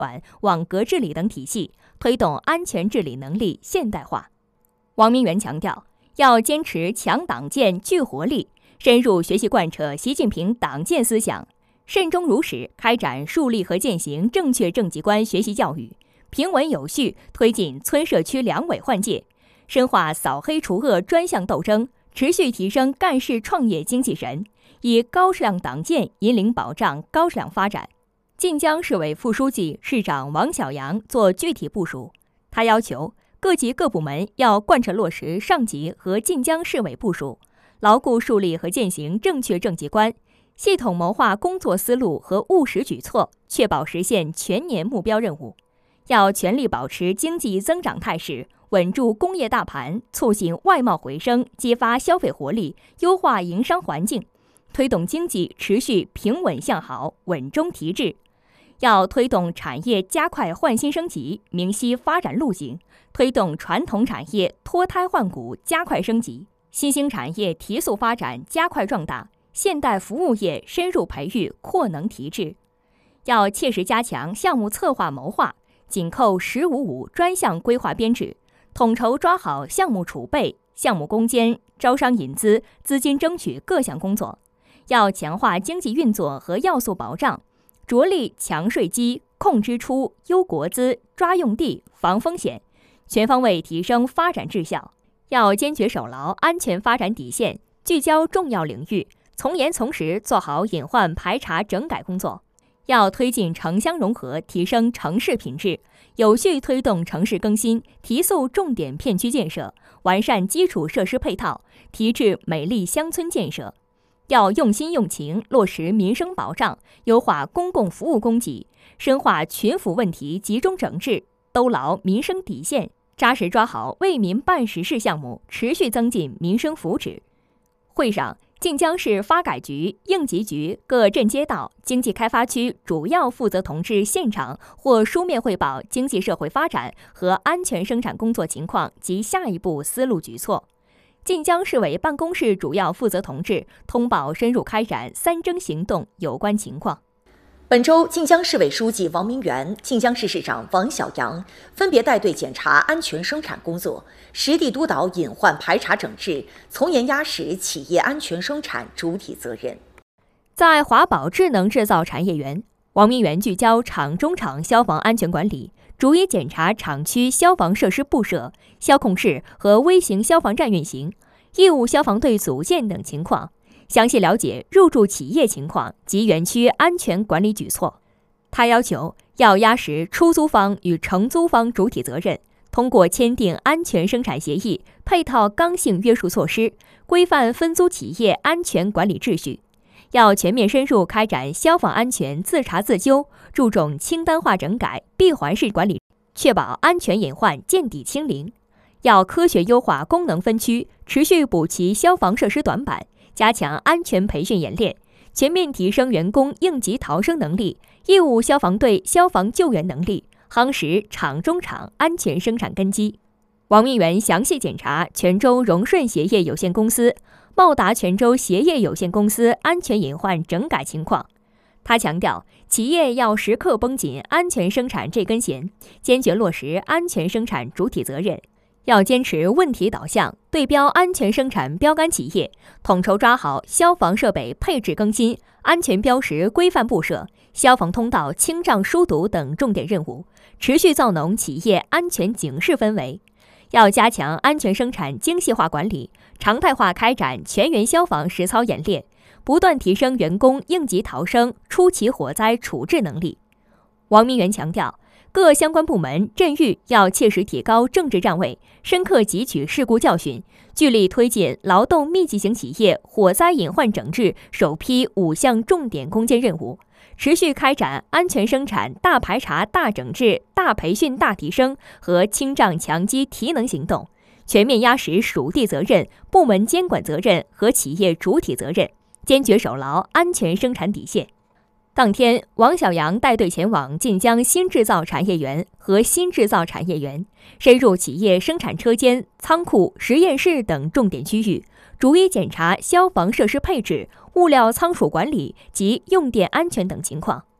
网格治理等体系，推动安全治理能力现代化。王明元强调，要坚持强党建聚活力，深入学习贯彻习近平党建思想，慎终如始开展树立和践行正确政绩观学习教育，平稳有序推进村社区两委换届，深化扫黑除恶专项斗争，持续提升干事创业精气神，以高质量党建引领保障高质量发展。晋江市委副书记、市长王小阳做具体部署，他要求各级各部门要贯彻落实上级和晋江市委部署，牢固树立和践行正确政绩观，系统谋划工作思路和务实举措，确保实现全年目标任务。要全力保持经济增长态势，稳住工业大盘，促进外贸回升，激发消费活力，优化营商环境，推动经济持续平稳向好，稳中提质。要推动产业加快换新升级，明晰发展路径，推动传统产业脱胎换骨加快升级，新兴产业提速发展加快壮大，现代服务业深入培育扩能提质。要切实加强项目策划谋划，紧扣“15+5”专项规划编制，统筹抓好项目储备、项目攻坚、招商引资、资金争取各项工作。要强化经济运作和要素保障，着力强税基、控支出、优国资、抓用地、防风险，全方位提升发展质效。要坚决守牢安全发展底线，聚焦重要领域，从严从实做好隐患排查整改工作。要推进城乡融合，提升城市品质，有序推动城市更新，提速重点片区建设，完善基础设施配套，提质美丽乡村建设。要用心用情落实民生保障，优化公共服务供给，深化群府问题集中整治，兜牢民生底线，扎实抓好为民办实事项目，持续增进民生福祉。会上，晋江市发改局、应急局各镇街道、经济开发区主要负责同志现场或书面汇报经济社会发展和安全生产工作情况及下一步思路举措。晋江市委办公室主要负责同志通报深入开展3征行动有关情况。 本周，晋江市委书记王明元、晋江市市长王小阳分别带队检查安全生产工作，实地督导隐患排查整治，从严压实企业安全生产主体责任。 在华宝智能制造产业园，王明元聚焦厂中厂消防安全管理，逐一检查厂区消防设施布设、消控室和微型消防站运行、义务消防队组建等情况，详细了解入驻企业情况及园区安全管理举措。他要求要压实出租方与承租方主体责任，通过签订安全生产协议，配套刚性约束措施，规范分租企业安全管理秩序。要全面深入开展消防安全自查自纠，注重清单化整改、闭环式管理，确保安全隐患见底清零。要科学优化功能分区，持续补齐消防设施短板，加强安全培训演练，全面提升员工应急逃生能力、义务消防队消防救援能力，夯实厂中厂安全生产根基。王明元详细检查泉州荣顺鞋业有限公司、茂达泉州鞋业有限公司安全隐患整改情况。他强调，企业要时刻绷紧安全生产这根弦，坚决落实安全生产主体责任。要坚持问题导向，对标安全生产标杆企业，统筹抓好消防设备配置更新、安全标识规范布设、消防通道清障疏堵等重点任务，持续造浓企业安全警示氛围。要加强安全生产精细化管理，常态化开展全员消防实操演练，不断提升员工应急逃生、初期火灾处置能力。王明元强调，各相关部门镇域要切实提高政治站位，深刻汲取事故教训，聚力推进劳动密集型企业火灾隐患整治首批5项重点攻坚任务，持续开展安全生产大排查、大整治、大培训、大提升和清障强基提能行动，全面压实属地责任、部门监管责任和企业主体责任，坚决守牢安全生产底线。当天，王小阳带队前往晋江新制造产业园和新制造产业园，深入企业生产车间、仓库、实验室等重点区域，逐一检查消防设施配置、物料仓储管理及用电安全等情况。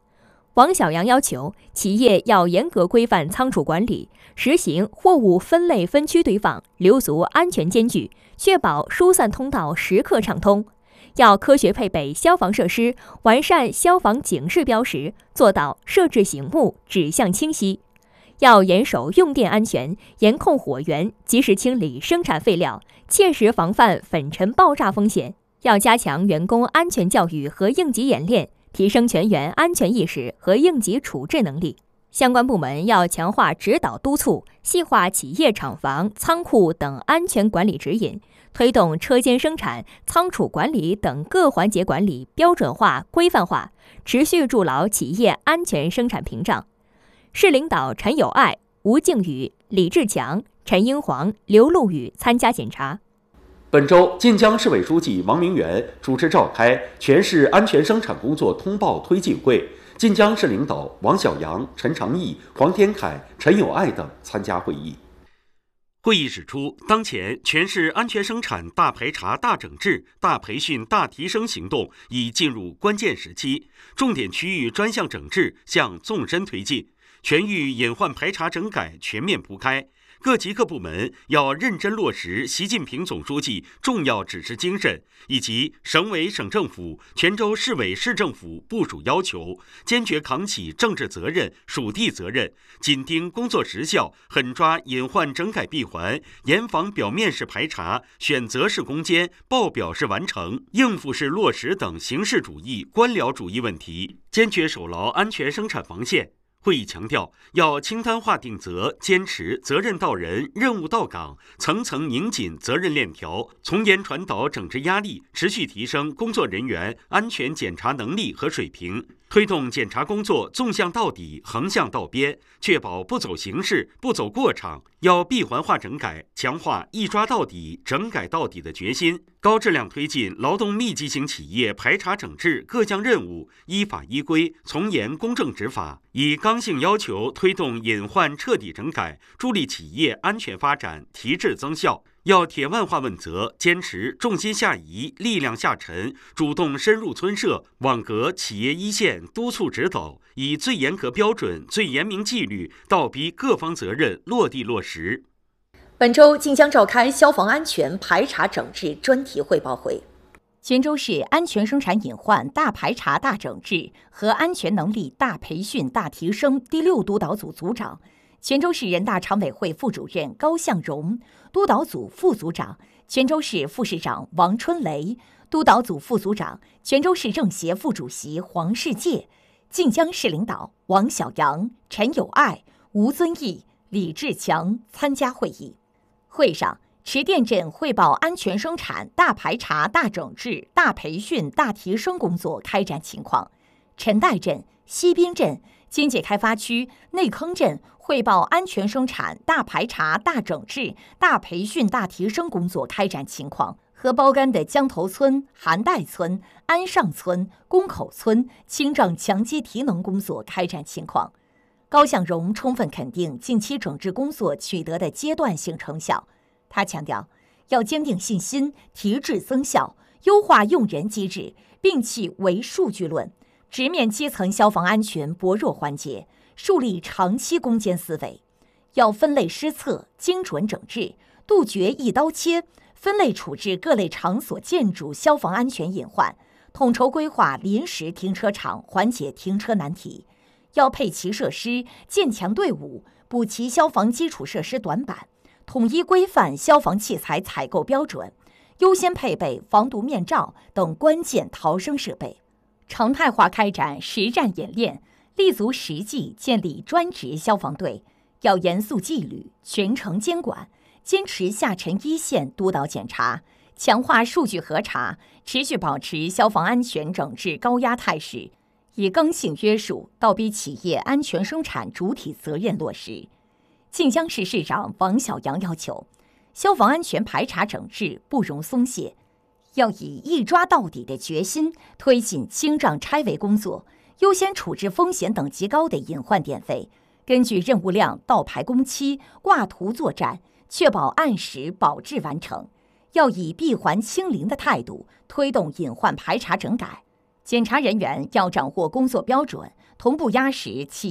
王小阳要求企业要严格规范仓储管理，实行货物分类分区堆放，留足安全间距，确保疏散通道时刻畅通。要科学配备消防设施，完善消防警示标识，做到设置醒目、指向清晰。要严守用电安全，严控火源，及时清理生产废料，切实防范粉尘爆炸风险。要加强员工安全教育和应急演练，提升全员安全意识和应急处置能力。相关部门要强化指导督促，细化企业厂房、仓库等安全管理指引，推动车间生产、仓储管理等各环节管理标准化、规范化，持续筑牢企业安全生产屏障。市领导陈友爱、吴靖宇、李志强、陈英煌、刘路宇参加检查。 本周，晋江市委书记王明元主持召开全市安全生产工作通报推进会，晋江市领导王小阳、陈长义、黄天凯、陈友爱等参加会议。 会议指出，当前全市安全生产大排查、大整治、大培训、大提升行动已进入关键时期，重点区域专项整治向纵深推进，全域隐患排查整改全面铺开。各级各部门要认真落实习近平总书记重要指示精神以及省委省政府、泉州市委市政府部署要求，坚决扛起政治责任、属地责任，紧盯工作实效，狠抓隐患整改闭环，严防表面式排查、选择式攻坚、报表式完成、应付式落实等形式主义、官僚主义问题，坚决守牢安全生产防线。会议强调，要清单化定责，坚持责任到人、任务到岗，层层拧紧责任链条，从严传导整治压力，持续提升工作人员安全检查能力和水平，推动检查工作纵向到底、横向到边，确保不走形式、不走过场。要闭环化整改，强化一抓到底、整改到底的决心，高质量推进劳动密集型企业排查整治各项任务，依法依规、从严公正执法，以刚性要求推动隐患彻底整改，助力企业安全发展提质增效。要铁腕化问责，坚持重心下移、力量下沉，主动深入村社，网格企业一线，督促指导，以最严格标准、最严明纪律，倒逼各方责任落地落实。 本周，晋江召开消防安全排查整治专题汇报会。 泉州市安全生产隐患大排查大整治和安全能力大培训大提升第6督导组组长，泉州市人大常委会副主任高向荣，督导组副组长泉州市副市长王春雷，督导组副组长泉州市政协副主席黄世界，晋江市领导王小阳、陈友爱、吴尊义、李志强参加会议。会上，池店镇汇报安全生产大排查大整治大培训大提升工作开展情况，陈岱镇、西滨镇、经济开发区内坑镇汇报安全生产大排查大整治大培训大提升工作开展情况，和包干的江头村、韩岱村、安上村、宫口村清障强基提能工作开展情况。高向荣充分肯定近期整治工作取得的阶段性成效。他强调，要坚定信心，提质增效，优化用人机制，摒弃唯数据论，直面基层消防安全薄弱环节，树立长期攻坚思维。要分类施策，精准整治，杜绝一刀切，分类处置各类场所建筑消防安全隐患，统筹规划临时停车场，缓解停车难题。要配齐设施，建强队伍，补齐消防基础设施短板，统一规范消防器材采购标准，优先配备防毒面罩等关键逃生设备，常态化开展实战演练，立足实际建立专职消防队。要严肃纪律，全程监管，坚持下沉一线督导检查，强化数据核查，持续保持消防安全整治高压态势，以刚性约束，倒逼企业安全生产主体责任落实。晋江市市长王小阳要求，消防安全排查整治不容松懈，要以一抓到底的决心推进清障拆围工作，优先处置风险等级高的隐患点位，根据任务量倒排工期，挂图作战，确保按时保质完成。要以闭环清零的态度推动隐患排查整改。检查人员要掌握工作标准， 同步压实企